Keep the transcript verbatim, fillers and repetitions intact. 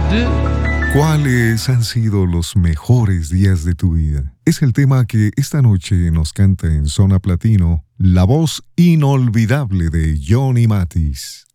deux. ¿Cuáles han sido los mejores días de tu vida? Es el tema que esta noche nos canta en Zona Platino la voz inolvidable de Johnny Mathis.